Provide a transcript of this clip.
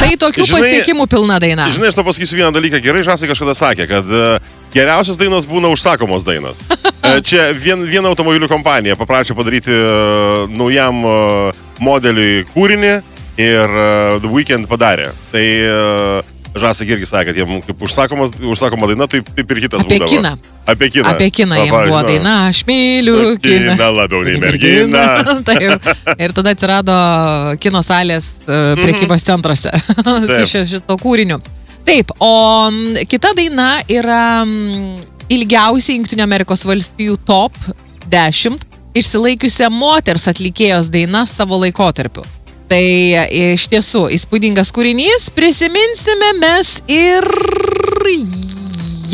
Tai tokių pasiekimų pilna daina. Žinai, aš to pasakysiu vieną dalyką. Gerai, Žasai kažkada sakė, kad geriausios dainos būna užsakomos dainos. Čia viena automobilių kompanija paprašė padaryti naujam modeliui kūrinį ir The Weeknd padarė. Tai Žasai irgi sakė, kad jiems kaip užsakoma daina, taip ir kitas būdavo. Apie kiną jiems buvo daina, aš myliu kiną. Kiną labiau nei merginą. Ir tada atsirado kino salės prekybos centruose su šito kūriniu. Taip, o kita daina yra ilgiausiai Jungtinių Amerikos valstijų top 10 išsilaikiusią moters atlikėjos daina savo laikotarpiu. Tai iš tiesų įspūdingas kūrinys, prisiminsime mes ir